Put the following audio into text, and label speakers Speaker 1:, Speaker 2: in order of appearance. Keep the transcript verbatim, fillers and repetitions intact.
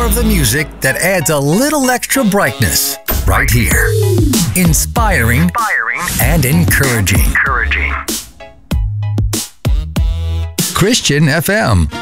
Speaker 1: of the music that adds a little extra brightness. Right here. Inspiring, Inspiring and encouraging. encouraging. Christian F M.